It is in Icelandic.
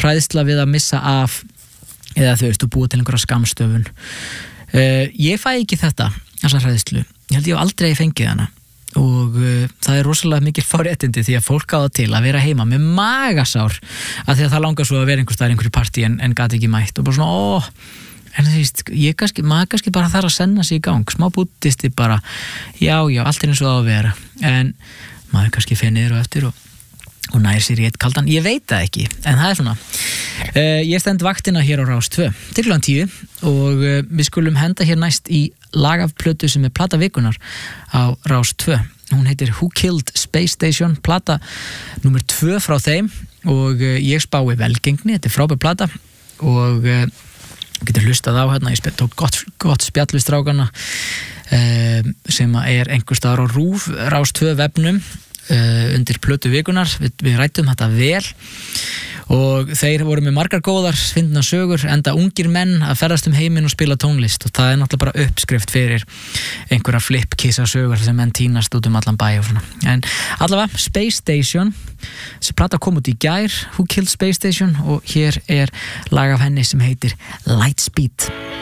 hræðsla við að missa af eða þú veist, þú búið til einhverja skammstöfun. Ég fæ ekki þessa hræðslu. Ég held ég hef aldrei fengið hana og það er rosalega mikil forréttindi því að fólk á það til að vera heima með magasár af því að það langar svo að vera einhverju partí en gat ekki mætt og bara svona, en þú veist, maður kannski bara þarf að senna sig í gang, smá búddisti bara, já, allt er eins og það á að vera, en maður kannski fer niður og eftir og nær sér í eitt kaldan, ég veit það ekki, en það er svona. Ég stend vaktina hér á Rás 2 til klukkan 10 og við skulum henda hér næst í lag af plötu sem er plata vikunar á Rás 2. Hún heitir Who Killed Space Station, plata númer 2 frá þeim og ég spái velgengni, þetta er frábær plata og getur hlustað á hérna, ég tók gott spjall við strákana sem er einhvers staðar á RÚV, Rás 2 vefnum undir plötu vikunar, við rættum þetta vel og þeir voru með margar góðar fyndnar sögur, enda ungir menn að ferðast heiminn og spila tónlist og það er náttúrulega bara uppskrift fyrir einhverja flipkissa sögur sem menn tínast út allan bæ og svona, en allavega Space Station, þessi plata kom út í gær, Who Killed Space Station og hér er lag af henni sem heitir Lightspeed.